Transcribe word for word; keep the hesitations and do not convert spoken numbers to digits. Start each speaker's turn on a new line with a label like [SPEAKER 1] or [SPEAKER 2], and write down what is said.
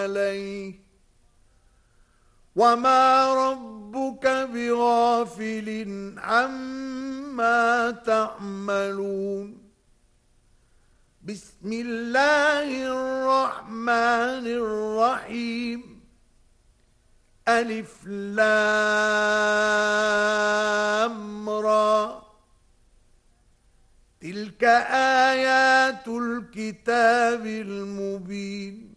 [SPEAKER 1] عليه وما ربك بغافل عما تعملون بسم الله الرحمن الرحيم ألف لام را تلك آيات الكتاب المبين